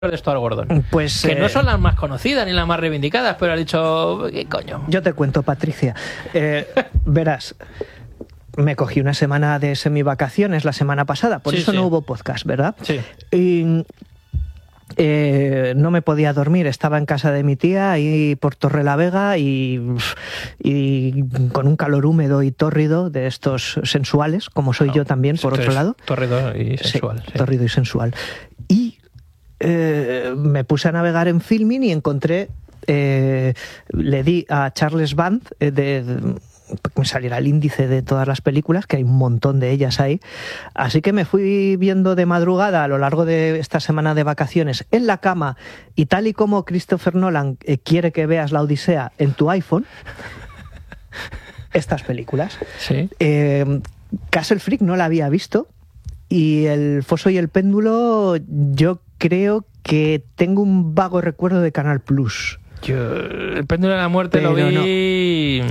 de Stuart Gordon. Pues, que no son las más conocidas ni las más reivindicadas, pero ha dicho, ¿qué coño? Yo te cuento, Patricia. Verás, me cogí una semana de semivacaciones la semana pasada, por eso no hubo podcast, ¿verdad? Sí. Y no me podía dormir, estaba en casa de mi tía ahí por Torrelavega y con un calor húmedo y tórrido de estos sensuales, como soy yo también, por otro lado. Tórrido y sensual. Sí, tórrido y sensual. Y me puse a navegar en Filmin y encontré, le di a Charles Band me saliera el índice de todas las películas, que hay un montón de ellas ahí, así que me fui viendo de madrugada a lo largo de esta semana de vacaciones en la cama, y tal y como Christopher Nolan quiere que veas la Odisea en tu iPhone, estas películas. Sí. Castle Freak no la había visto, y El foso y el péndulo yo creo que tengo un vago recuerdo de Canal Plus. Yo, El péndulo de la muerte pero lo vi...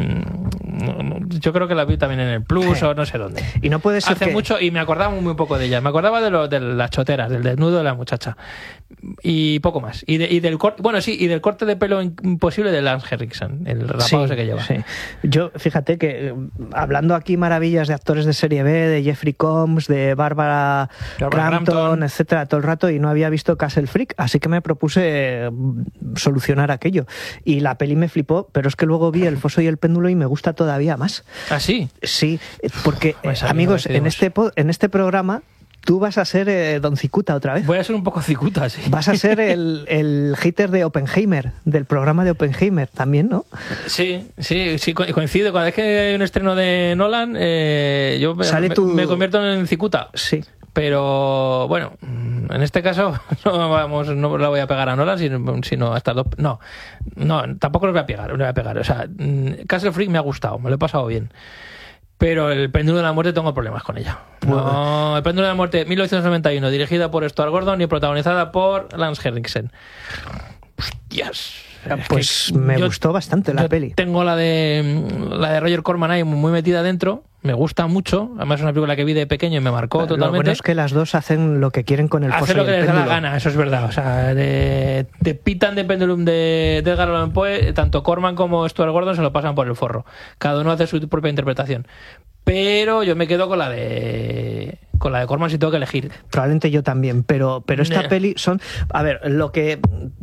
Yo creo que la vi también en el Plus o no sé dónde. Y no puede ser hace mucho, y me acordaba muy poco de ella. Me acordaba de las choteras, del desnudo de la muchacha. Y poco más. Y del corte, bueno, sí, y del corte de pelo imposible de Lance Henriksen, el rapado ese que lleva. Sí. Yo, fíjate que hablando aquí maravillas de actores de serie B, de Jeffrey Combs, de Barbara Crampton, etcétera, todo el rato, y no había visto Castle Freak, así que me propuse solucionar aquello. Y la peli me flipó, pero es que luego vi El foso y el péndulo y me gusta todavía más. ¿Ah, sí? Sí, porque, pues amigos, en este programa tú vas a ser Don Cicuta otra vez. Voy a ser un poco Cicuta, sí. Vas a ser el hater de Oppenheimer, del programa de Oppenheimer también, ¿no? Sí, coincide. Cada vez que hay un estreno de Nolan, yo me convierto en Cicuta. Sí. Pero bueno, en este caso no la voy a pegar a Nolan, sino hasta dos. No, tampoco los voy a pegar. O sea, Castle Freak me ha gustado, me lo he pasado bien. Pero El péndulo de la muerte tengo problemas con ella. No, El péndulo de la muerte, 1991, dirigida por Stuart Gordon y protagonizada por Lance Henriksen. Hostias. Pues me gustó bastante la peli. Tengo la de Roger Corman ahí muy metida dentro. Me gusta mucho. Además es una película que vi de pequeño y me marcó totalmente. Lo bueno es que las dos hacen lo que quieren con el foso y el péndulo. Hacen lo que les da la gana, eso es verdad. O sea, de Pitan de Pendulum de Edgar Allan Poe, tanto Corman como Stuart Gordon se lo pasan por el forro. Cada uno hace su propia interpretación. Pero yo me quedo con la de Corman si tengo que elegir. Probablemente yo también, pero esta peli son... A ver, lo que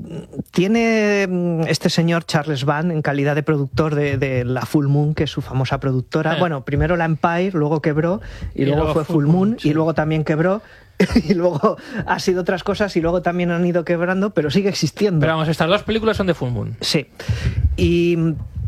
tiene este señor Charles Band en calidad de productor de la Full Moon, que es su famosa productora. Bueno, primero la Empire, luego quebró, y luego fue Full Moon, sí. Y luego también quebró, y luego ha sido otras cosas, y luego también han ido quebrando, pero sigue existiendo. Pero vamos, estas dos películas son de Full Moon. Sí. Y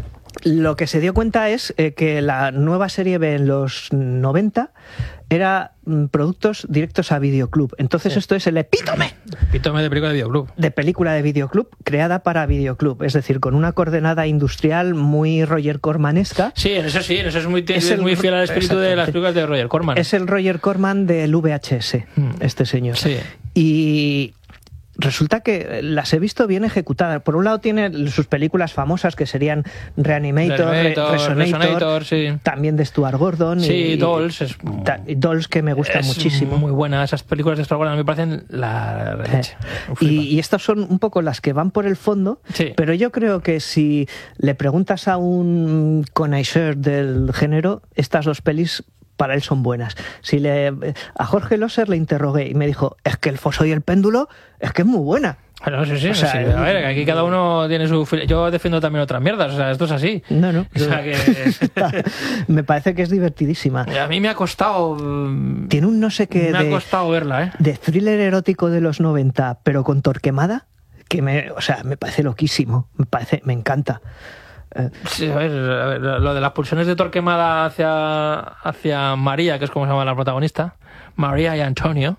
lo que se dio cuenta es que la nueva serie B en los 90 era productos directos a videoclub. Entonces esto es el epítome de película de videoclub. De película de videoclub creada para videoclub. Es decir, con una coordenada industrial muy Roger Cormanesca. Sí, en eso es muy fiel al espíritu de las películas de Roger Corman. Es el Roger Corman del VHS, este señor. Sí. Y resulta que las he visto bien ejecutadas. Por un lado tiene sus películas famosas que serían Reanimator, Resonator, sí. También de Stuart Gordon. Sí, Dolls. Dolls que me gustan muchísimo. Muy buenas. Esas películas de Stuart Gordon me parecen la leche. Y estas son un poco las que van por el fondo, sí. Pero yo creo que si le preguntas a un connoisseur del género, estas dos pelis para él son buenas. A Jorge Loser le interrogué y me dijo, es que El foso y el péndulo es que es muy buena. Bueno, sí. O sea, sí. A ver, aquí cada uno tiene su... Yo defiendo también otras mierdas, o sea, esto es así. No. O sea, que... me parece que es divertidísima. A mí me ha costado... Tiene un no sé qué... Me ha costado verla, ¿eh? De thriller erótico de los 90, pero con Torquemada, que me parece loquísimo. Me encanta. Sí, a ver, lo de las pulsiones de Torquemada hacia María, que es como se llama la protagonista, María y Antonio.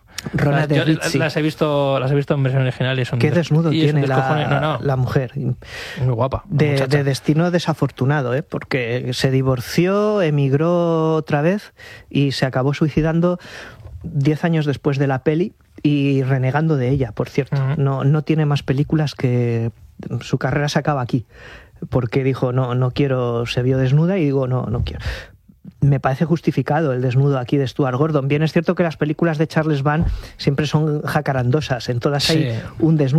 Las he visto en versión original y son... Qué desnudo tiene la mujer. Muy guapa. De destino desafortunado, porque se divorció, emigró otra vez y se acabó suicidando 10 años después de la peli y renegando de ella, por cierto. No tiene más películas, que su carrera se acaba aquí. Porque dijo, no quiero, se vio desnuda y digo, no quiero. me parece justificado el desnudo aquí de Stuart Gordon. Bien es cierto que las películas de Charles Band siempre son jacarandosas, en todas hay un desnudo